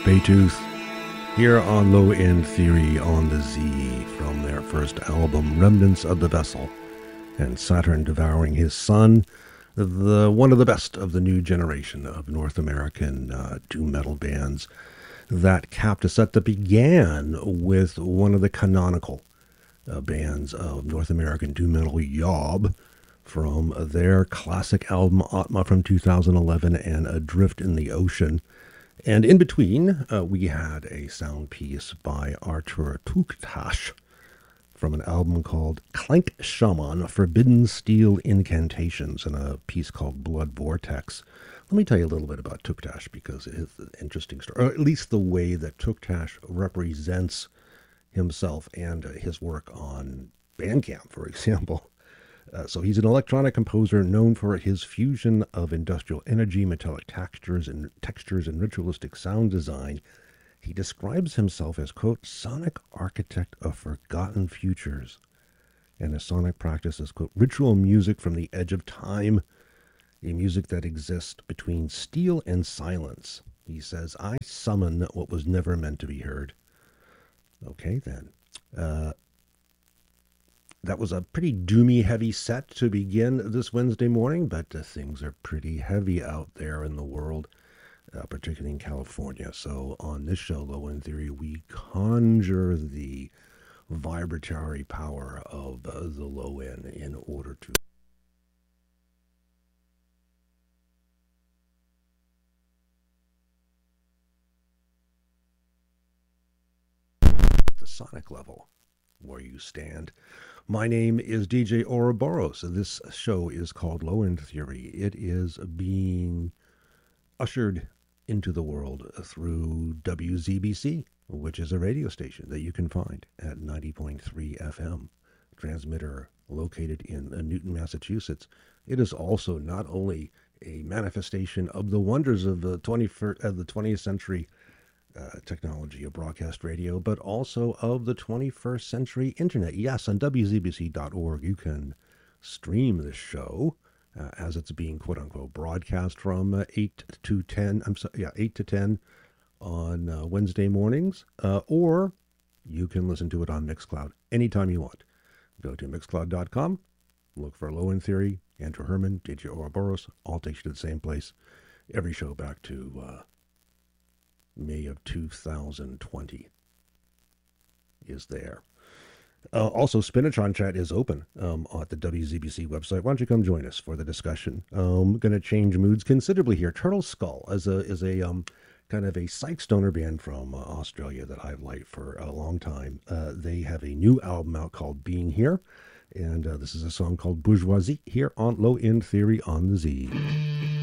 Baytooth here on Low End Theory on the Z from their first album, Remnants of the Vessel, and Saturn Devouring His Son, one of the best of the new generation of North American doom metal bands that capped a set that began with one of the canonical bands of North American doom metal, Yob, from their classic album Atma from 2011 and Adrift in the Ocean. And in between, we had a sound piece by Artur Tuktash from an album called Clank Shaman, Forbidden Steel Incantations, and a piece called Blood Vortex. Let me tell you a little bit about Tuktash, because it is an interesting story, or at least the way that Tuktash represents himself and his work on Bandcamp, for example. So he's an electronic composer known for his fusion of industrial energy, metallic textures, and ritualistic sound design. He describes himself as, quote, sonic architect of forgotten futures, and his sonic practice is, quote, ritual music from the edge of time, a music that exists between steel and silence. He says, I summon what was never meant to be heard. Okay, then. That was a pretty doomy heavy set to begin this Wednesday morning, but things are pretty heavy out there in the world, particularly in California. So on this show, Low End Theory, we conjure the vibratory power of the low end in order to the sonic level where you stand. My name is DJ Ouroboros. This show is called Low End Theory. It is being ushered into the world through WZBC, which is a radio station that you can find at 90.3 FM, transmitter located in Newton, Massachusetts. It is also not only a manifestation of the wonders of the 20th century technology of broadcast radio, but also of the 21st century internet. Yes, on WZBC.org, you can stream this show as it's being quote unquote broadcast from 8 to 10 on Wednesday mornings, or you can listen to it on Mixcloud anytime you want. Go to Mixcloud.com, look for Low End Theory, Andrew Herman, DJ Ouroboros, all takes you to the same place. Every show back to May of 2020 is there. Also, Spinatron chat is open at the WZBC website. Why don't you come join us for the discussion? Going to change moods considerably here. Turtle Skull is a kind of a psych stoner band from Australia that I've liked for a long time. They have a new album out called Being Here, and this is a song called Bourgeoisie here on Low End Theory on the Z.